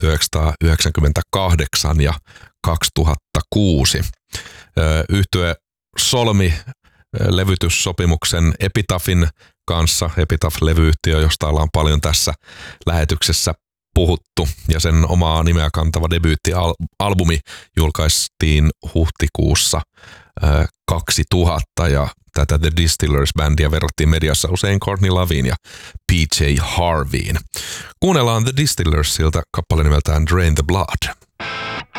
1998 ja 2006. Yhtye solmi levytyssopimuksen Epitaphin kanssa, Epitaph-levyyhtiö, josta ollaan paljon tässä lähetyksessä puhuttu, ja sen omaa nimeä kantava debyyttialbumi julkaistiin huhtikuussa 2000, ja tätä The Distillers-bändiä verrattiin mediassa usein Courtney Loveen ja PJ Harveyin. Kuunnellaan The Distillersilta kappale nimeltään Drain the Blood.